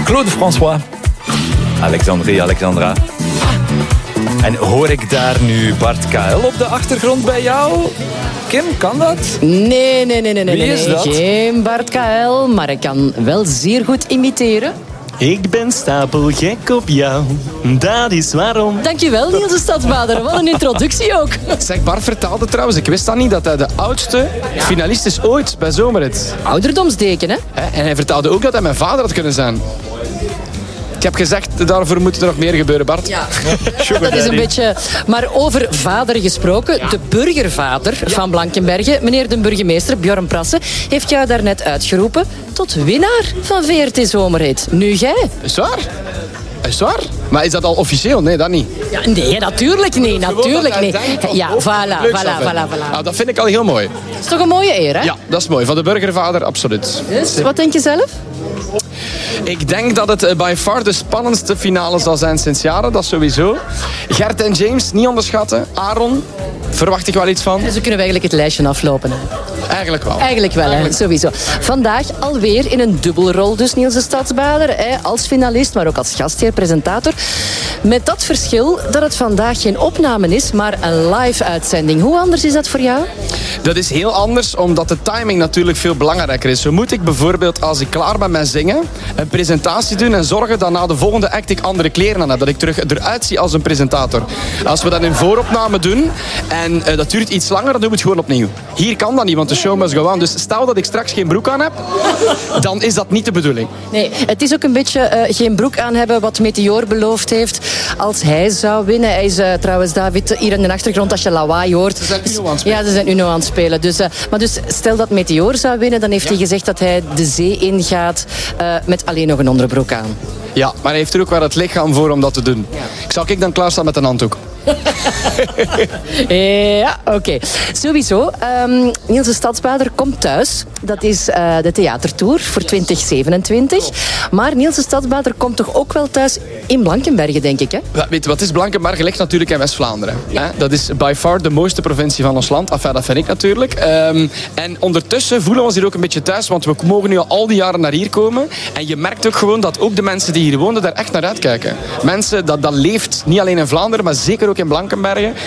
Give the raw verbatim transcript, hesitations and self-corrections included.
Claude François. Alexandrie, Alexandra. En hoor ik daar nu Bart K L op de achtergrond bij jou? Kim, kan dat? Nee, nee, nee, nee. Wie nee, is nee. dat? Geen Bart K L, maar ik kan wel zeer goed imiteren. Ik ben stapelgek op jou, dat is waarom. Dankjewel, Niels de Stadsbader. Wat een introductie ook. Zeg, Bart vertelde trouwens, ik wist dat niet, dat hij de oudste finalist is ooit bij Zomerrit. Ouderdomsdeken, hè? En hij vertelde ook dat hij mijn vader had kunnen zijn. Ik heb gezegd, daarvoor moet er nog meer gebeuren, Bart. Ja, dat is een beetje... Maar over vader gesproken, de burgervader van Blankenberge, meneer de burgemeester Bjorn Prassen, heeft jou daarnet uitgeroepen tot winnaar van V R T Zomerrit. Nu jij. Is het waar? Is het waar? Maar is dat al officieel? Nee, dat niet. Ja, nee, natuurlijk niet. Natuurlijk niet. Ja, voilà, Leuk voilà, zou vinden. voilà, voilà. Nou, dat vind ik al heel mooi. Dat is toch een mooie eer, hè? Ja, dat is mooi. Van de burgervader, absoluut. Dus, wat denk je zelf? Ik denk dat het by far de spannendste finale zal zijn sinds jaren. Dat sowieso. Gert en James, niet onderschatten. Aaron, verwacht ik wel iets van. Dus we kunnen we eigenlijk het lijstje aflopen. Hè? Eigenlijk wel. Eigenlijk wel, hè? Sowieso. Vandaag alweer in een dubbelrol dus Niels de Stadsbader. Hè? Als finalist, maar ook als gastheer, presentator. Met dat verschil dat het vandaag geen opname is, maar een live uitzending. Hoe anders is dat voor jou? Dat is heel anders, omdat de timing natuurlijk veel belangrijker is. Zo moet ik bijvoorbeeld, als ik klaar ben met zingen, een presentatie doen en zorgen dat na de volgende act ik andere kleren aan heb. Dat ik terug eruit zie als een presentator. Als we dat in vooropname doen en uh, dat duurt iets langer, dan doen we het gewoon opnieuw. Hier kan dat niet, want de show must go on. Dus stel dat ik straks geen broek aan heb, dan is dat niet de bedoeling. Nee, het is ook een beetje uh, geen broek aan hebben wat Meteor beloofd heeft als hij zou winnen. Hij is uh, trouwens, David, hier in de achtergrond als je lawaai hoort. Ze zijn Uno aan het spelen. Ja, ze zijn Uno aan het spelen. Dus, uh, maar dus stel dat Meteor zou winnen, dan heeft ja. hij gezegd dat hij de zee ingaat uh, met alleen nog een onderbroek aan. Ja, maar hij heeft er ook wel het lichaam voor om dat te doen. Ja. Ik zal ik dan klaarstaan met een handdoek. Ja, oké. Okay. Sowieso, um, Niels de Stadsbader komt thuis. Dat is uh, de theatertour voor twintig zevenentwintig. Maar Niels de Stadsbader komt toch ook wel thuis in Blankenberge, denk ik, hè? Ja, weet je wat is? Blankenberge ligt natuurlijk in West-Vlaanderen. Ja. Dat is by far de mooiste provincie van ons land. Enfin, dat vind ik natuurlijk. Um, en ondertussen voelen we ons hier ook een beetje thuis, want we mogen nu al, al die jaren naar hier komen. En je merkt ook gewoon dat ook de mensen die hier wonen daar echt naar uitkijken. Mensen, dat, dat leeft niet alleen in Vlaanderen, maar zeker ook in Blankenberge.